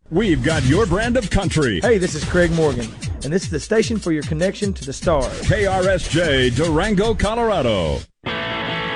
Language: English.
We've got your brand of country. Hey, this is Craig Morgan, and this is the station for your connection to the stars. KRSJ, Durango, Colorado.